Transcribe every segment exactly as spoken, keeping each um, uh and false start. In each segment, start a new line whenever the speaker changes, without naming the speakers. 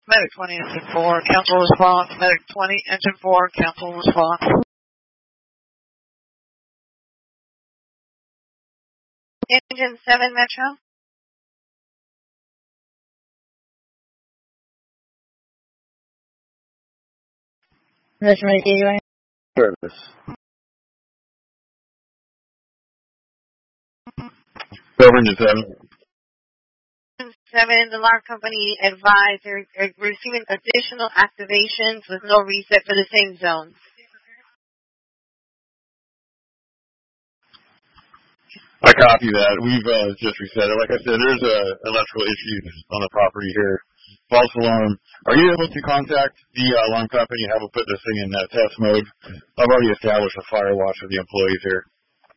Medic twenty, engine four, council response. Medic twenty, engine four, council response.
Engine seven, Metro.
Metro eighty-one.
Service. Over engine seven.
Seven, the alarm company advised they're receiving additional activations with no reset for the same zones.
I copy that. We've uh, just reset it. Like I said, there's uh, electrical issues on the property here. False alarm. Are you able to contact the uh, alarm company and have them put this thing in uh, test mode? I've already established a fire watch for the employees here.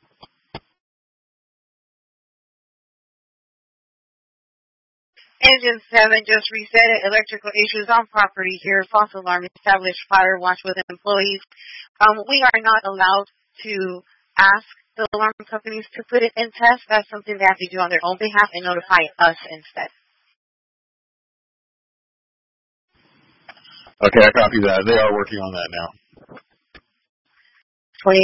Engine seven just reset electrical issues on property here. False alarm established fire watch with employees. Um, we are not allowed to ask the alarm companies to put it in test. That's something they have to do on their own behalf and notify us instead.
Okay, I copy that. They are working on that now.
twenty.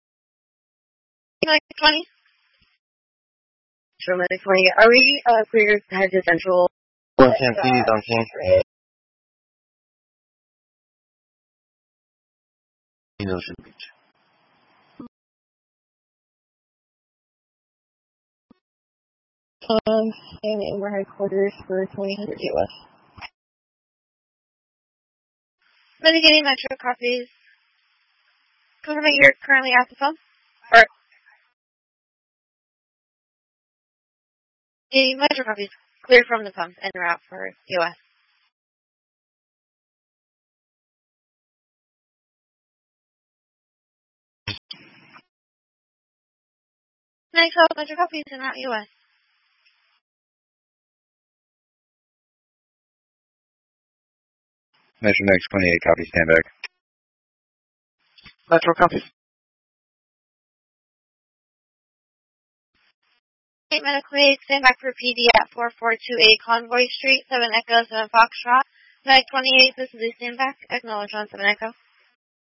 twenty? Sure, medic twenty. Are we uh, cleared to head to central?
one ten, please, on ten. Ocean Beach.
Um, and in our headquarters for twenty hundred U S.
Mitigating Metro copies. Confirming you're currently at the phone? Or the Metro copies cleared from the pump and route for U S. Next up, Metro copies and route U S.
Metro next twenty-eight, copy, stand back.
Metro copies.
eight medical aid, stand back for P D at four four two eight Convoy Street, seven Echo, seven Foxtrot. Medic twenty-eight, this is a stand back. Acknowledge on seven Echo.